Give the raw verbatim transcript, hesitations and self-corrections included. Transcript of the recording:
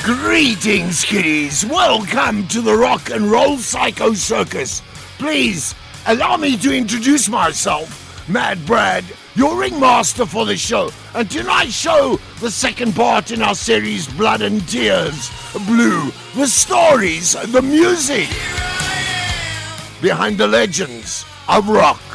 Greetings, kiddies. Welcome to the Rock and Roll Psycho Circus. Please, allow me to introduce myself, Mad Brad, your ringmaster for the show. And tonight's show, the second part in our series, Blood and Tears, Blue, the stories, the music behind the legends of rock.